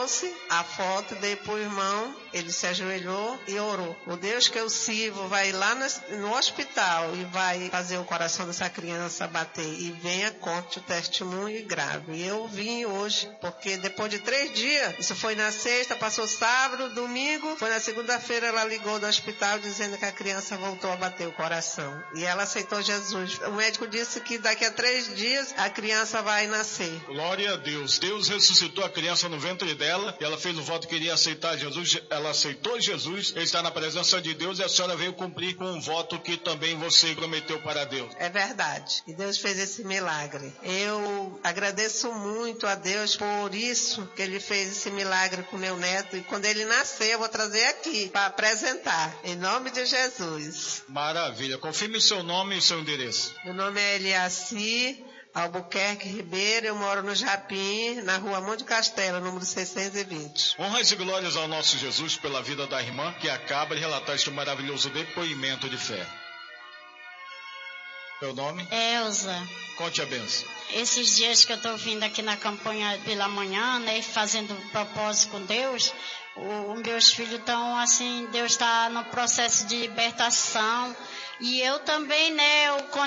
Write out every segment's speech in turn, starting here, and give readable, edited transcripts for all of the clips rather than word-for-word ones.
a foto, dei pro irmão, ele se ajoelhou e orou. O Deus que eu sirvo vai lá no hospital e vai fazer o coração dessa criança bater e venha, conte o testemunho e grave. E eu vim hoje, porque depois de 3 dias, isso foi na sexta, passou sábado, domingo, foi na segunda-feira, ela ligou do hospital dizendo que a criança voltou a bater o coração. E ela aceitou Jesus. O médico disse que daqui a 3 dias a criança vai nascer. Glória a Deus. Deus ressuscitou a criança no ventre dela e ela fez o voto que iria aceitar Jesus. Ela aceitou Jesus, está na presença de Deus e a senhora veio cumprir com um voto que também você prometeu para Deus. É verdade. E Deus fez esse milagre. Eu agradeço muito a Deus por isso que ele fez esse milagre com meu neto. E quando ele nascer, eu vou trazer aqui para apresentar. Em nome de Jesus. Maravilha. Confirme o seu nome e o seu endereço. Meu nome é Eliaci Albuquerque Ribeiro, eu moro no Japim, na rua Monte Castelo, número 620. Honras e glórias ao nosso Jesus pela vida da irmã que acaba de relatar este maravilhoso depoimento de fé. Seu nome? Elza. Conte a benção. Esses dias que eu estou vindo aqui na campanha pela manhã, né, fazendo propósito com Deus, os meus filhos estão assim, Deus está no processo de libertação. E eu também, né,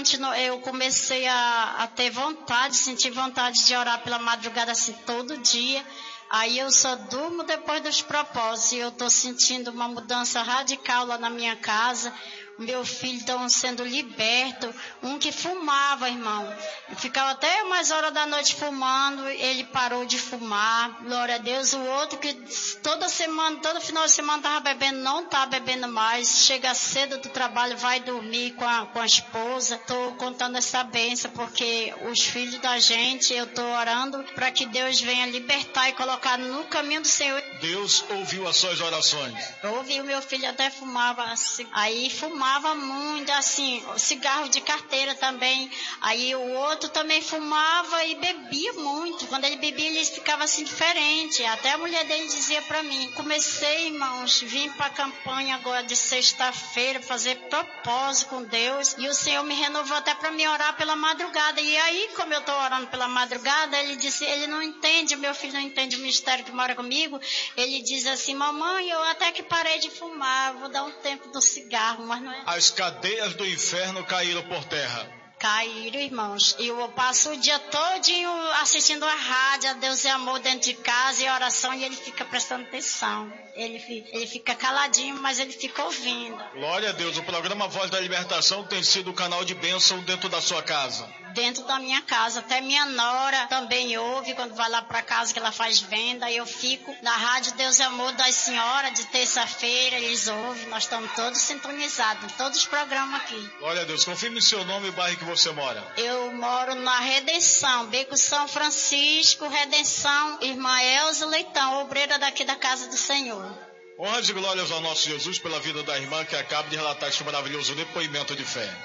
eu comecei a ter vontade, sentir vontade de orar pela madrugada assim todo dia. Aí eu só durmo depois dos propósitos e eu estou sentindo uma mudança radical lá na minha casa. Meu filho estão sendo liberto. Um que fumava, irmão. Ficava até umas horas da noite fumando, ele parou de fumar. Glória a Deus. O outro que toda semana, todo final de semana estava bebendo, não está bebendo mais. Chega cedo do trabalho, vai dormir com a esposa. Estou contando essa bênção, porque os filhos da gente, eu estou orando para que Deus venha libertar e colocar no caminho do Senhor. Deus ouviu as suas orações. Eu ouvi, o meu filho até fumava assim, aí fumava muito, assim, cigarro de carteira também. Aí o outro também fumava e bebia muito. Quando ele bebia, ele ficava assim diferente. Até a mulher dele dizia para mim. Comecei, irmãos, vim para a campanha agora de sexta-feira fazer propósito com Deus. E o Senhor me renovou até para me orar pela madrugada. E aí, como eu estou orando pela madrugada, ele disse, ele não entende, meu filho não entende o mistério que mora comigo. Ele diz assim, mamãe, eu até que parei de fumar, vou dar um tempo do cigarro, mas não é. As cadeias do inferno caíram por terra. Caíram, irmãos. E eu passo o dia todinho assistindo a rádio, a Deus e Amor dentro de casa e oração, e ele fica prestando atenção. Ele fica caladinho, mas ele fica ouvindo. Glória a Deus. O programa Voz da Libertação tem sido o canal de bênção dentro da sua casa. Dentro da minha casa. Até minha nora também ouve quando vai lá para casa que ela faz venda. Eu fico na rádio Deus e Amor das Senhoras de terça-feira. Eles ouvem. Nós estamos todos sintonizados em todos os programas aqui. Glória a Deus. Confirme seu nome e o bairro que você mora. Eu moro na Redenção, Beco São Francisco, Redenção, irmã Elza Leitão, obreira daqui da Casa do Senhor. Honras e glórias ao nosso Jesus pela vida da irmã que acaba de relatar este maravilhoso depoimento de fé.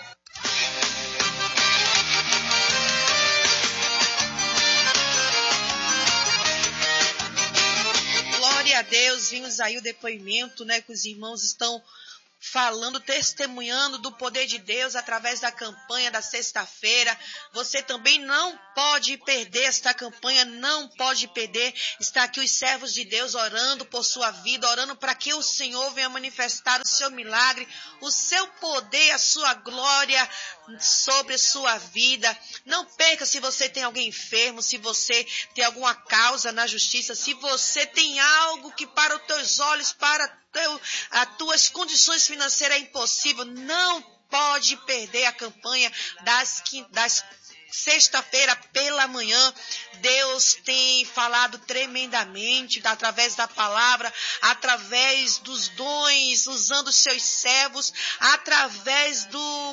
Glória a Deus, vimos aí o depoimento, né, que os irmãos estão falando, testemunhando do poder de Deus através da campanha da sexta-feira. Você também não pode perder esta campanha, não pode perder. Está aqui os servos de Deus orando por sua vida, orando para que o Senhor venha manifestar o seu milagre, o seu poder, a sua glória sobre a sua vida. Não perca se você tem alguém enfermo, se você tem alguma causa na justiça, se você tem algo que para os teus olhos, para as tuas condições financeiras é impossível, não pode perder a campanha das sexta-feira pela manhã. Deus tem falado tremendamente através da palavra, através dos dons, usando os seus servos, através do